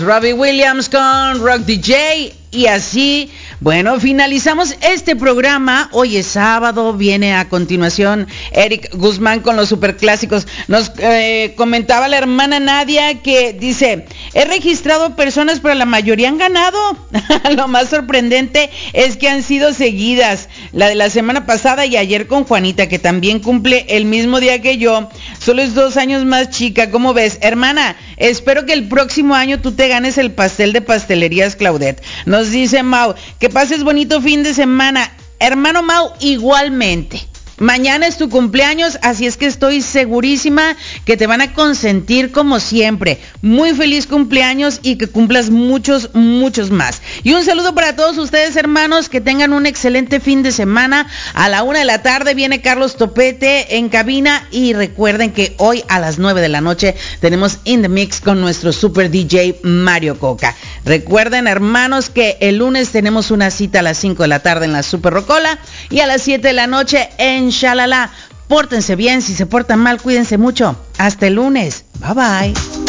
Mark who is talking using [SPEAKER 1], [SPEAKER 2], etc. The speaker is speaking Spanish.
[SPEAKER 1] Robbie Williams con Rock DJ. Y así, bueno, finalizamos este programa. Hoy es sábado, viene a continuación Eric Guzmán con los superclásicos. Nos comentaba la hermana Nadia que dice, he registrado personas, pero la mayoría han ganado. Lo más sorprendente es que han sido seguidas. La de la semana pasada y ayer con Juanita, que también cumple el mismo día que yo. Solo es 2 años más chica. ¿Cómo ves? Hermana, espero que el próximo año tú te ganes el pastel de Pastelerías Claudette. Nos dice Mau, que pases bonito fin de semana. Hermano Mau, igualmente. Mañana es tu cumpleaños, así es que estoy segurísima que te van a consentir como siempre. Muy feliz cumpleaños y que cumplas muchos, muchos más. Y un saludo para todos ustedes, hermanos, que tengan un excelente fin de semana. A la 1:00 p.m. viene Carlos Topete en cabina y recuerden que hoy a las 9 de la noche tenemos In The Mix con nuestro super DJ Mario Coca. Recuerden, hermanos, que el lunes tenemos una cita a las 5 de la tarde en la Super Rocola y a las 7 de la noche en Shalala. Pórtense bien, si se portan mal, cuídense mucho. Hasta el lunes. Bye bye.